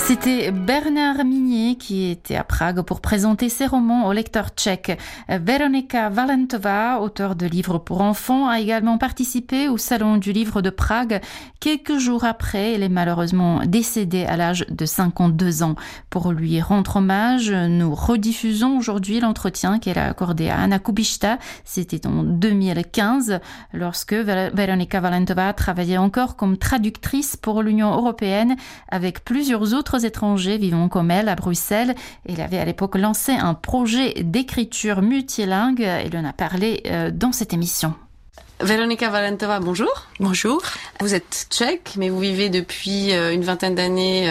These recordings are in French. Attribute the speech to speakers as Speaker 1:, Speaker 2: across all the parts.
Speaker 1: C'était Bernard Minier qui était à Prague pour présenter ses romans aux lecteurs tchèques. Veronika Valentová, auteure de livres pour enfants, a également participé au Salon du livre de Prague. Quelques jours après, elle est malheureusement décédée à l'âge de 52 ans. Pour lui rendre hommage, nous rediffusons aujourd'hui l'entretien qu'elle a accordé à Anna Kubishta. C'était en 2015, lorsque Veronika Valentová travaillait encore comme traductrice pour l'Union européenne avec plusieurs autres étrangers vivant comme elle à Bruxelles. Elle avait à l'époque lancé un projet d'écriture multilingue. Elle en a parlé dans cette émission.
Speaker 2: Veronika Valentová, bonjour.
Speaker 3: Bonjour.
Speaker 2: Vous êtes tchèque, mais vous vivez depuis une vingtaine d'années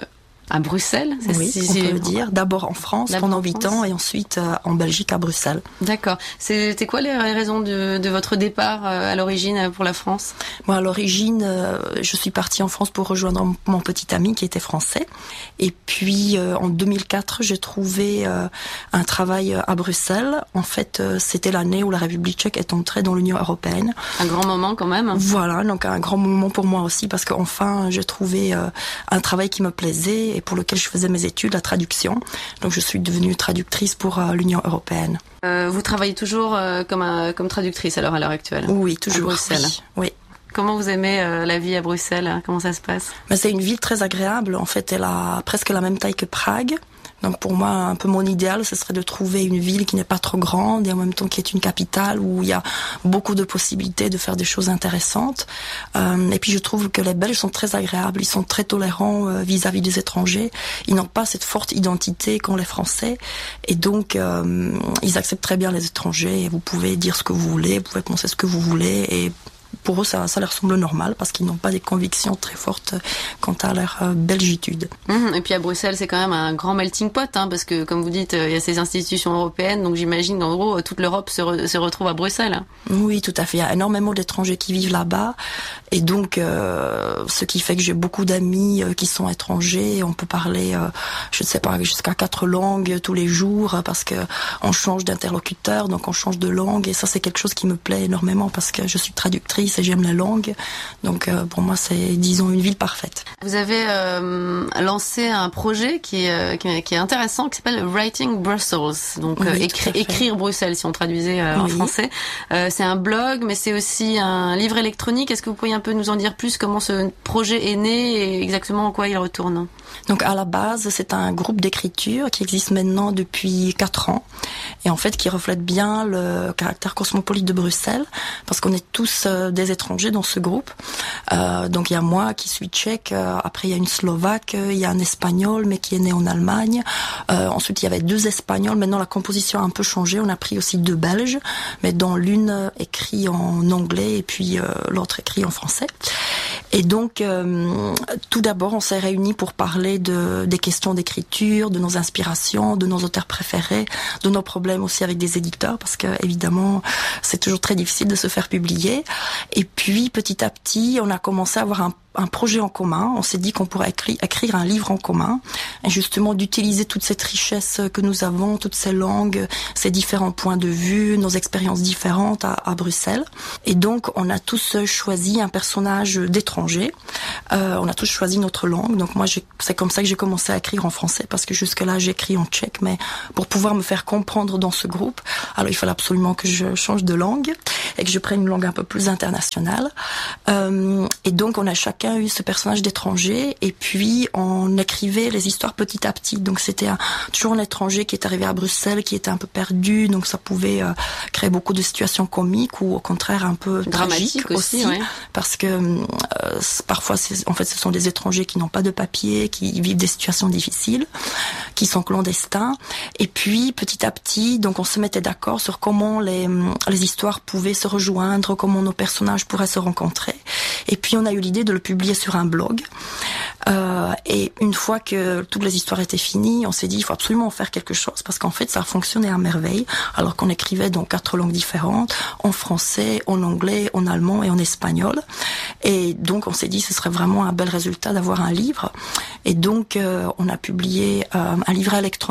Speaker 2: à Bruxelles.
Speaker 3: Oui, on peut le dire. D'abord en France pendant 8 ans et ensuite en Belgique à Bruxelles.
Speaker 2: D'accord. C'était quoi les raisons de votre départ à l'origine pour la France ?
Speaker 3: Moi, à l'origine, je suis partie en France pour rejoindre mon petit ami qui était français. Et puis en 2004, j'ai trouvé un travail à Bruxelles. En fait, c'était l'année où la République tchèque est entrée dans l'Union européenne.
Speaker 2: Un grand moment quand même.
Speaker 3: Voilà, donc un grand moment pour moi aussi parce qu'enfin, j'ai trouvé un travail qui me plaisait et pour lequel je faisais mes études, la traduction. Donc je suis devenue traductrice pour l'Union européenne.
Speaker 2: Vous travaillez toujours comme traductrice alors à l'heure actuelle ?
Speaker 3: Oui, toujours.
Speaker 2: À Bruxelles.
Speaker 3: Oui.
Speaker 2: Comment vous aimez la vie à Bruxelles ? Comment ça se passe ?
Speaker 3: C'est une ville très agréable. En fait, elle a presque la même taille que Prague. Donc pour moi, un peu mon idéal, ce serait de trouver une ville qui n'est pas trop grande et en même temps qui est une capitale où il y a beaucoup de possibilités de faire des choses intéressantes. Et puis je trouve que les Belges sont très agréables, ils sont très tolérants vis-à-vis des étrangers. Ils n'ont pas cette forte identité qu'ont les Français et donc ils acceptent très bien les étrangers. Et vous pouvez dire ce que vous voulez, vous pouvez penser ce que vous voulez et pour eux, ça leur semble normal parce qu'ils n'ont pas des convictions très fortes quant à leur belgitude.
Speaker 2: Et puis à Bruxelles, c'est quand même un grand melting pot, parce que comme vous dites, il y a ces institutions européennes, donc j'imagine en gros toute l'Europe se retrouve à Bruxelles.
Speaker 3: Oui, tout à fait. Il y a énormément d'étrangers qui vivent là-bas, et donc ce qui fait que j'ai beaucoup d'amis qui sont étrangers. On peut parler, je ne sais pas, jusqu'à 4 langues tous les jours parce que on change d'interlocuteur, donc on change de langue, et ça c'est quelque chose qui me plaît énormément parce que je suis traductrice et j'aime la langue. Donc pour moi, c'est, disons, une ville parfaite.
Speaker 2: Vous avez lancé un projet qui est intéressant, qui s'appelle Writing Brussels. Donc
Speaker 3: oui,
Speaker 2: écrire Bruxelles, si on traduisait en français. C'est un blog, mais c'est aussi un livre électronique. Est-ce que vous pourriez un peu nous en dire plus comment ce projet est né et exactement en quoi il retourne ?
Speaker 3: Donc à la base, c'est un groupe d'écriture qui existe maintenant depuis 4 ans et en fait qui reflète bien le caractère cosmopolite de Bruxelles parce qu'on est tous des étrangers dans ce groupe. Donc il y a moi qui suis tchèque, après il y a une Slovaque, il y a un Espagnol mais qui est né en Allemagne. Ensuite il y avait 2 Espagnols. Maintenant la composition a un peu changé. On a pris aussi 2 Belges, mais dont l'une écrit en anglais et puis l'autre écrit en français. Et donc tout d'abord on s'est réunis pour parler des questions d'écriture, de nos inspirations, de nos auteurs préférés, de nos problèmes aussi avec des éditeurs parce que évidemment c'est toujours très difficile de se faire publier. Et puis petit à petit on a commencé à avoir un projet en commun. On s'est dit qu'on pourrait écrire un livre en commun et justement d'utiliser toute cette richesse que nous avons, toutes ces langues, ces différents points de vue, nos expériences différentes à Bruxelles. Et donc on a tous choisi un personnage d'étranger. On a tous choisi notre langue. Donc moi c'est comme ça que j'ai commencé à écrire en français parce que jusque-là j'écris en tchèque, mais pour pouvoir me faire comprendre dans ce groupe, alors il fallait absolument que je change de langue et que je prenne une langue un peu plus internationale. Et donc on a chacun eu ce personnage d'étranger et puis on écrivait les histoires petit à petit. Donc c'était toujours un étranger qui est arrivé à Bruxelles, qui était un peu perdu, donc ça pouvait créer beaucoup de situations comiques ou au contraire un peu
Speaker 2: dramatiques aussi ouais.
Speaker 3: Parce que parfois ce sont des étrangers qui n'ont pas de papier, qui vivent des situations difficiles, qui sont clandestins. Et puis petit à petit, donc on se mettait d'accord sur comment les histoires pouvaient se rejoindre, comment nos personnages pourraient se rencontrer. Et puis on a eu l'idée de le publier sur un blog. Et une fois que toutes les histoires étaient finies, on s'est dit il faut absolument en faire quelque chose parce qu'en fait ça fonctionnait à merveille alors qu'on écrivait dans 4 langues différentes, en français, en anglais, en allemand et en espagnol. Et donc on s'est dit ce serait vraiment un bel résultat d'avoir un livre. Et donc on a publié un livret électronique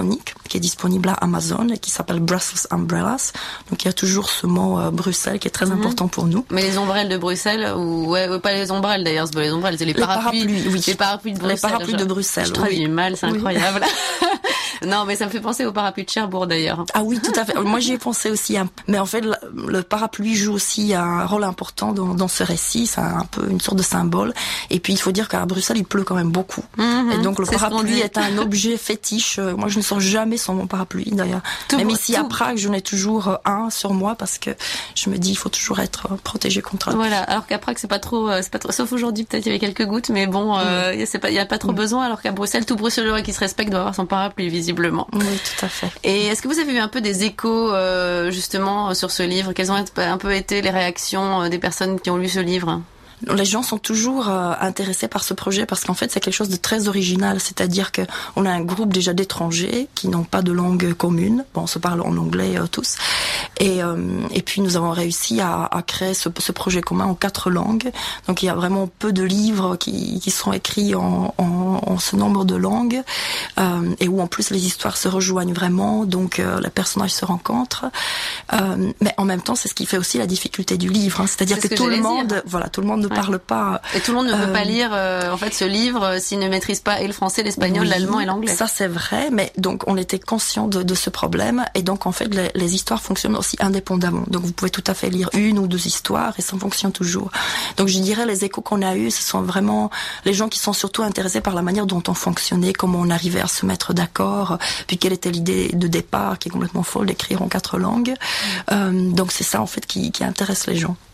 Speaker 3: qui est disponible à Amazon et qui s'appelle Brussels Umbrellas. Donc il y a toujours ce mot Bruxelles qui est très important pour nous.
Speaker 2: Mais les ombrelles de Bruxelles, ou pas les ombrelles d'ailleurs, c'est pas les ombrelles, c'est les parapluies.
Speaker 3: Oui.
Speaker 2: Les parapluies de Bruxelles.
Speaker 3: Les parapluies de Bruxelles.
Speaker 2: Je traduis mal, c'est incroyable. Non, mais ça me fait penser au parapluie de Cherbourg d'ailleurs.
Speaker 3: Ah oui, tout à fait. Moi, j'y ai pensé aussi. Mais en fait, le parapluie joue aussi un rôle important dans ce récit. C'est un peu une sorte de symbole. Et puis, il faut dire qu'à Bruxelles, il pleut quand même beaucoup. Et donc, le parapluie est un objet fétiche. Moi, je ne sors jamais sans mon parapluie d'ailleurs. Même ici à Prague, j'en ai toujours un sur moi parce que je me dis, il faut toujours être protégé contre.
Speaker 2: Voilà. Alors qu'à Prague, c'est pas trop. Sauf aujourd'hui, peut-être il y avait quelques gouttes, mais bon, il y a pas trop besoin. Alors qu'à Bruxelles, tout Bruxellois qui se respecte doit avoir son parapluie visiblement.
Speaker 3: Oui, tout à fait.
Speaker 2: Et est-ce que vous avez eu un peu des échos justement sur ce livre? Quelles ont un peu été les réactions des personnes qui ont lu ce livre?
Speaker 3: Les gens sont toujours intéressés par ce projet parce qu'en fait c'est quelque chose de très original, c'est-à-dire que on a un groupe déjà d'étrangers qui n'ont pas de langue commune, bon on se parle en anglais tous, et puis nous avons réussi à créer ce projet commun en 4 langues, donc il y a vraiment peu de livres qui sont écrits en ce nombre de langues, et où en plus les histoires se rejoignent vraiment, donc les personnages se rencontrent, mais en même temps c'est ce qui fait aussi la difficulté du livre, hein, c'est-à-dire que tout le monde ne parle pas.
Speaker 2: Et tout le monde ne peut pas lire en fait ce livre s'il ne maîtrise pas et le français, l'espagnol, l'allemand et l'anglais.
Speaker 3: Ça c'est vrai, mais donc on était conscient de ce problème et donc en fait les histoires fonctionnent aussi indépendamment. Donc vous pouvez tout à fait lire 1 ou 2 histoires et ça fonctionne toujours. Donc je dirais les échos qu'on a eus, ce sont vraiment les gens qui sont surtout intéressés par la manière dont on fonctionnait, comment on arrivait à se mettre d'accord, puis quelle était l'idée de départ qui est complètement folle d'écrire en 4 langues. Donc c'est ça en fait qui intéresse les gens.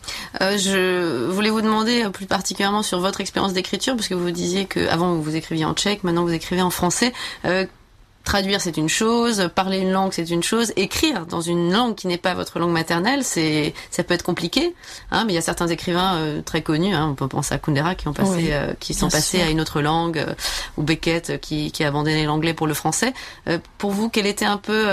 Speaker 2: Je voulais vous demander plus particulièrement sur votre expérience d'écriture, parce que vous disiez que avant vous écriviez en tchèque, maintenant vous écrivez en français. Traduire c'est une chose, parler une langue c'est une chose, écrire dans une langue qui n'est pas votre langue maternelle, ça peut être compliqué, hein, mais il y a certains écrivains très connus, hein, on peut penser à Kundera qui sont passés à une autre langue, ou Beckett qui a abandonné l'anglais pour le français. Pour vous, quel était un peu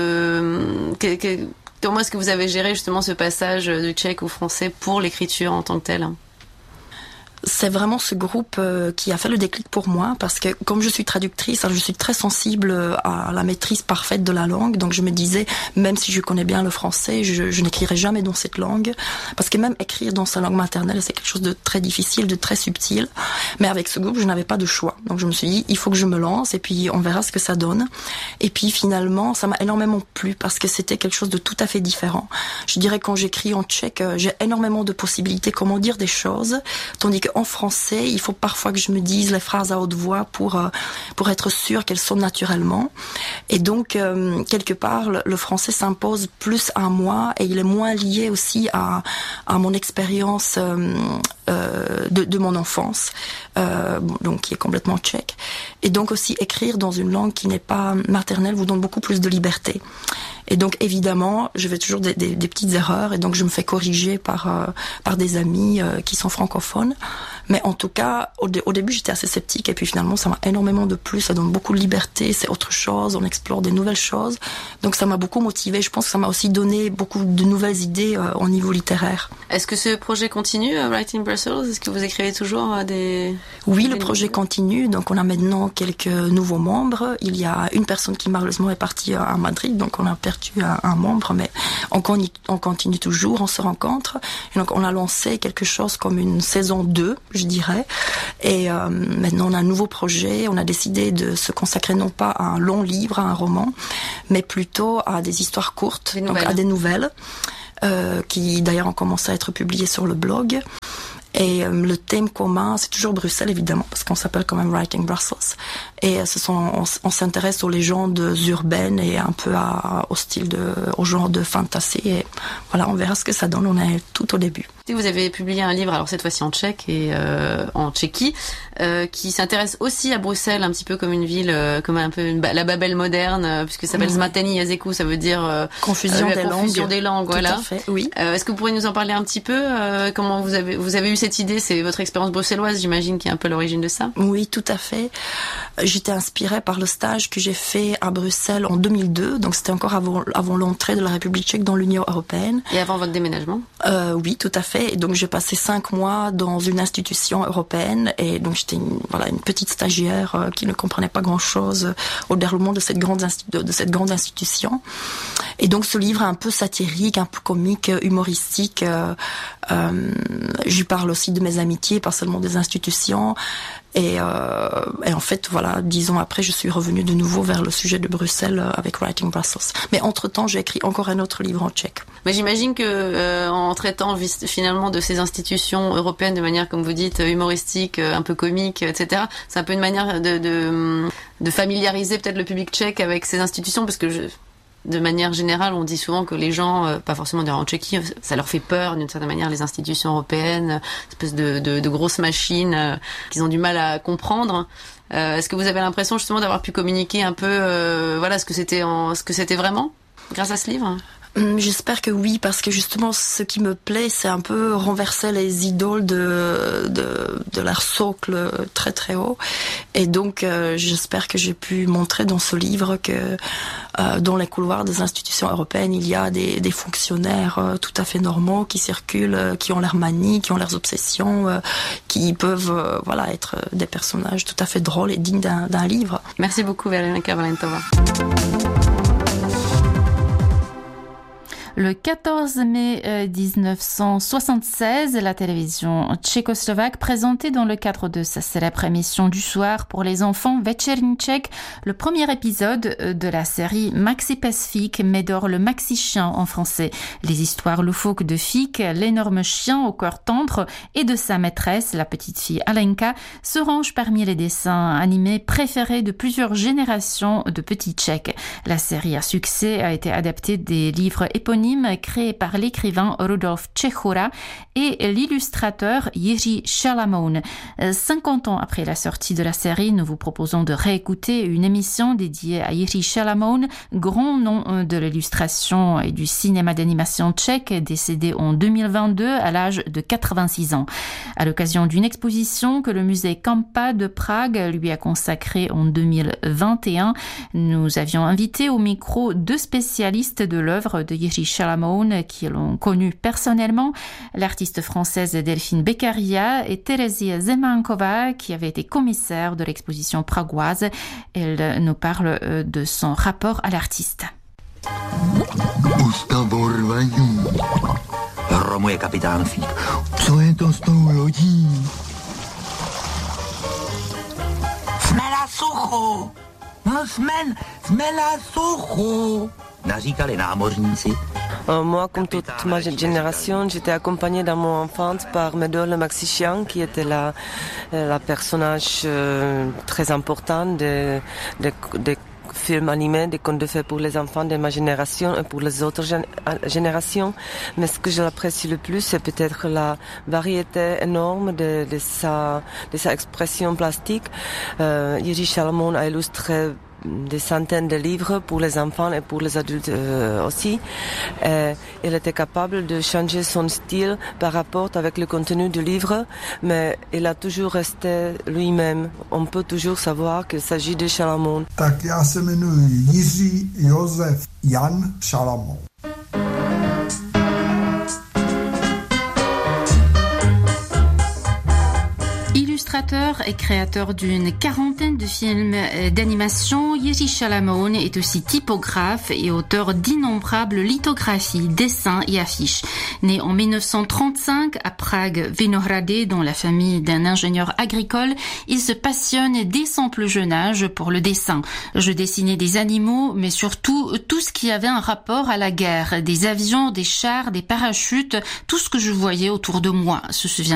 Speaker 2: comment est-ce que vous avez géré justement ce passage du tchèque au français pour l'écriture en tant que telle?
Speaker 3: C'est vraiment ce groupe qui a fait le déclic pour moi parce que comme je suis traductrice, je suis très sensible à la maîtrise parfaite de la langue, donc je me disais même si je connais bien le français, je n'écrirai jamais dans cette langue parce que même écrire dans sa langue maternelle c'est quelque chose de très difficile, de très subtil, mais avec ce groupe je n'avais pas de choix, donc je me suis dit il faut que je me lance et puis on verra ce que ça donne. Et puis finalement ça m'a énormément plu parce que c'était quelque chose de tout à fait différent. Je dirais quand j'écris en tchèque j'ai énormément de possibilités comment dire des choses, tandis que en français, il faut parfois que je me dise les phrases à haute voix pour être sûre qu'elles sonnent naturellement. Et donc, quelque part, le français s'impose plus à moi et il est moins lié aussi à mon expérience de mon enfance, donc qui est complètement tchèque. Et donc aussi, écrire dans une langue qui n'est pas maternelle vous donne beaucoup plus de liberté. Et donc évidemment, je fais toujours des petites erreurs et donc je me fais corriger par des amis qui sont francophones. Mais en tout cas, au début, j'étais assez sceptique et puis finalement, ça m'a énormément de plus. Ça donne beaucoup de liberté, c'est autre chose, on explore des nouvelles choses. Donc ça m'a beaucoup motivée. Je pense que ça m'a aussi donné beaucoup de nouvelles idées au niveau littéraire.
Speaker 2: Est-ce que ce projet continue, Writing Brussels? Est-ce que vous écrivez toujours des...
Speaker 3: Oui, le projet continue. Donc on a maintenant quelques nouveaux membres. Il y a une personne qui malheureusement est partie à Madrid, donc on a perdu un membre, mais on continue toujours, on se rencontre. Et donc on a lancé quelque chose comme une saison 2, je dirais. Et maintenant on a un nouveau projet. On a décidé de se consacrer non pas à un long livre, à un roman, mais plutôt à des histoires courtes, donc à des nouvelles, qui d'ailleurs ont commencé à être publiées sur le blog. Et le thème commun, c'est toujours Bruxelles évidemment, parce qu'on s'appelle quand même Writing Brussels. Et on s'intéresse aux légendes urbaines et un peu au genre de fantasy. Et voilà, on verra ce que ça donne. On est tout au début.
Speaker 2: Vous avez publié un livre, alors cette fois-ci en tchèque et en Tchéquie, qui s'intéresse aussi à Bruxelles, un petit peu comme une ville, comme un peu la Babel moderne, puisque ça s'appelle Zmateni Jazyku, ça veut dire
Speaker 3: confusion
Speaker 2: des langues, voilà.
Speaker 3: Tout à fait, oui.
Speaker 2: Est-ce que vous pourriez nous en parler un petit peu? Comment vous avez eu cette idée? C'est votre expérience bruxelloise, j'imagine, qui est un peu l'origine de ça.
Speaker 3: Oui, tout à fait. J'étais inspirée par le stage que j'ai fait à Bruxelles en 2002, donc c'était encore avant l'entrée de la République tchèque dans l'Union européenne. européenne.
Speaker 2: Et avant votre déménagement?
Speaker 3: Oui, tout à fait. Et donc j'ai passé 5 mois dans une institution européenne et donc j'étais une petite stagiaire qui ne comprenait pas grand-chose au déroulement de cette grande institution. Et donc ce livre est un peu satirique, un peu comique, humoristique. J'y parle aussi de mes amitiés, pas seulement des institutions. Et en fait, 10 ans après, je suis revenue de nouveau vers le sujet de Bruxelles avec Writing Brussels. Mais entre-temps, j'ai écrit encore un autre livre en tchèque.
Speaker 2: Mais j'imagine que en traitant finalement de ces institutions européennes de manière, comme vous dites, humoristique, un peu comique, etc., c'est un peu une manière de familiariser peut-être le public tchèque avec ces institutions, parce que de manière générale, on dit souvent que les gens, pas forcément d'ailleurs en Tchéquie, ça leur fait peur d'une certaine manière, les institutions européennes, espèce de grosses machines qu'ils ont du mal à comprendre. Est-ce que vous avez l'impression justement d'avoir pu communiquer un peu, ce que c'était vraiment grâce à ce livre?
Speaker 3: J'espère que oui, parce que justement, ce qui me plaît, c'est un peu renverser les idoles de leur socle très très haut. Et donc, j'espère que j'ai pu montrer dans ce livre que dans les couloirs des institutions européennes, il y a des fonctionnaires tout à fait normaux qui circulent, qui ont leurs manies, qui ont leurs obsessions, qui peuvent être des personnages tout à fait drôles et dignes d'un livre.
Speaker 2: Merci beaucoup, Veronika Valentova.
Speaker 1: Le 14 mai 1976, la télévision tchécoslovaque présentait dans le cadre de sa célèbre émission du soir pour les enfants Večerní Čech le premier épisode de la série Maxi pes Fík, Médor le Maxi Chien en français. Les histoires loufoques de Fík, l'énorme chien au cœur tendre, et de sa maîtresse, la petite fille Alenka, se rangent parmi les dessins animés préférés de plusieurs générations de petits Tchèques. La série à succès a été adaptée des livres éponymes créé par l'écrivain Rudolf Čechura et l'illustrateur Jiří Šalamoun. 50 ans après la sortie de la série, nous vous proposons de réécouter une émission dédiée à Jiří Šalamoun, grand nom de l'illustration et du cinéma d'animation tchèque, décédé en 2022 à l'âge de 86 ans. À l'occasion d'une exposition que le musée Kampa de Prague lui a consacrée en 2021, nous avions invité au micro 2 spécialistes de l'œuvre de Jiří Šalamoun qui l'ont connu personnellement, l'artiste française Delphine Beccaria et Terezie Zemanková qui avait été commissaire de l'exposition pragoise. Elle nous parle de son rapport à l'artiste.
Speaker 4: Hromuje kapitán Fík. Co je to s tou lodí? Jsme na suchu. No jsme na suchu. Naříkali námořníci.
Speaker 5: Moi, comme toute ma génération, j'étais accompagnée dans mon enfance par Médor le Maxi Chien, qui était la personnage très important des films animés, des contes de fées pour les enfants de ma génération et pour les autres générations. Mais ce que j'apprécie le plus, c'est peut-être la variété énorme de sa expression plastique. Jiří Šalamoun a illustré des centaines de livres pour les enfants et pour les adultes aussi. Il était capable de changer son style par rapport avec le contenu du livre, mais il a toujours resté lui-même. On peut toujours savoir qu'il s'agit de Šalamoun.
Speaker 6: Tak já se jmenuji Jiří Josef Jan Šalamoun.
Speaker 1: Illustrateur et créateur d'une quarantaine de films d'animation, Jiří Šalamoun est aussi typographe et auteur d'innombrables lithographies, dessins et affiches. Né en 1935 à Prague, Vinohrady, dans la famille d'un ingénieur agricole, il se passionne dès son plus jeune âge pour le dessin. Je dessinais des animaux, mais surtout tout ce qui avait un rapport à la guerre, des avions, des chars, des parachutes, tout ce que je voyais autour de moi, se souvient